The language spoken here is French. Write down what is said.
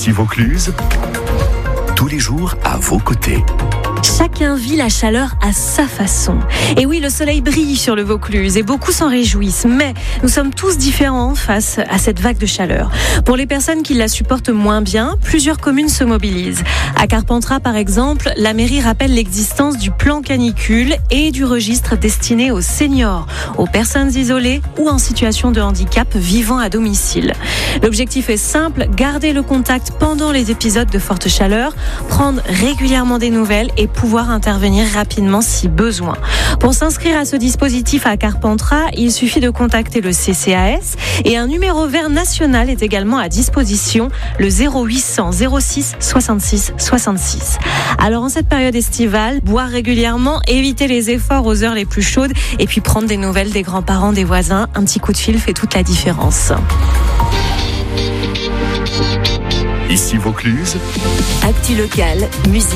Ici Vaucluse, tous les jours à vos côtés. Chacun vit la chaleur à sa façon. Et oui, le soleil brille sur le Vaucluse et beaucoup s'en réjouissent. Mais nous sommes tous différents face à cette vague de chaleur. Pour les personnes qui la supportent moins bien, plusieurs communes se mobilisent. À Carpentras, par exemple, la mairie rappelle l'existence du plan canicule et du registre destiné aux seniors, aux personnes isolées ou en situation de handicap vivant à domicile. L'objectif est simple, garder le contact pendant les épisodes de forte chaleur, prendre régulièrement des nouvelles et pouvoir intervenir rapidement si besoin. Pour s'inscrire à ce dispositif à Carpentras, il suffit de contacter le CCAS et un numéro vert national est également à disposition, le 0800 06 66 66. Alors en cette période estivale, boire régulièrement, éviter les efforts aux heures les plus chaudes et puis prendre des nouvelles des grands-parents, des voisins, un petit coup de fil fait toute la différence. Ici Vaucluse, Actu locale, musique.